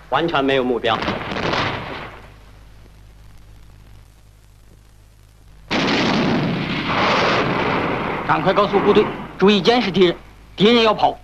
完全没有目标。 赶快告诉部队，注意监视敌人，敌人要跑。